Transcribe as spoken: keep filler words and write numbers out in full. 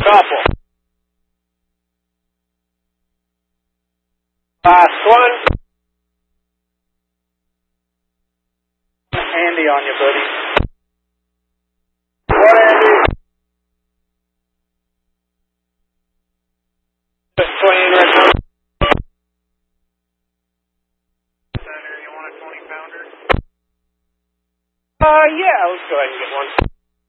Couple. Last one. Andy on you, buddy. What, Andy? twenty-eight right now. Center, you want a twenty pounder? Uh, yeah, let's go ahead and get one.